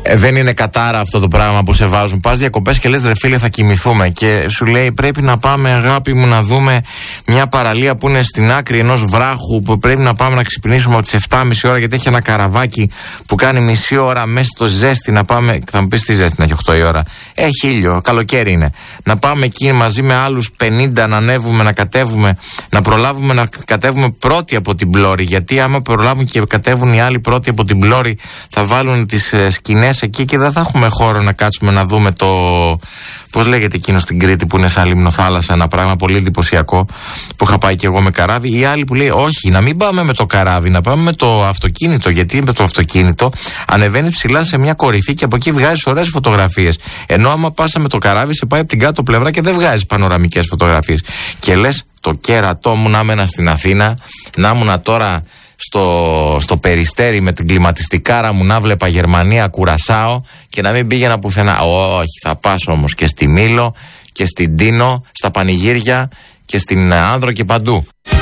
Δεν είναι κατάρα αυτό το πράγμα που σε βάζουν. Πας διακοπές και λες ρε φίλε θα κοιμηθούμε. Και σου λέει πρέπει να πάμε αγάπη μου να δούμε μια παραλία που είναι στην άκρη ενός βράχου. Που πρέπει να πάμε να ξυπνήσουμε από τις 7.30 ώρα γιατί έχει ένα καραβάκι που κάνει μισή ώρα μέσα στο ζέστη. Να πάμε. Θα μου πεις τι ζέστη να έχει 8 η ώρα. Έχει ήλιο, καλοκαίρι είναι. Να πάμε εκεί μαζί με άλλους 50 να ανέβουμε, να κατέβουμε. Να προλάβουμε να κατέβουμε πρώτοι από την Πλώρη. Γιατί άμα προλάβουν και κατέβουν οι άλλοι πρώτοι από την Πλώρη θα βάλουν τις σκηνές εκεί και δεν θα έχουμε χώρο να κάτσουμε να δούμε το. Πώς λέγεται εκείνο στην Κρήτη που είναι σαν λιμνοθάλασσα, ένα πράγμα πολύ εντυπωσιακό που είχα πάει και εγώ με καράβι. Οι άλλοι που λέει όχι, να μην πάμε με το καράβι, να πάμε με το αυτοκίνητο. Γιατί με το αυτοκίνητο ανεβαίνει ψηλά σε μια κορυφή και από εκεί βγάζει ωραίες φωτογραφίες. Ενώ άμα πας με το καράβι, σε πάει από την κάτω πλευρά και δεν βγάζει πανοραμικές φωτογραφίες. Και λες το κέρατό μου να έμενα στην Αθήνα, να ήμουνα τώρα στο Περιστέρι με την κλιματιστικάρα μου να βλέπα Γερμανία, Κουρασάο και να μην πήγαινα πουθενά. Όχι, θα πας όμως και στη Μήλο και στην Τίνο, στα πανηγύρια και στην Άνδρο και παντού.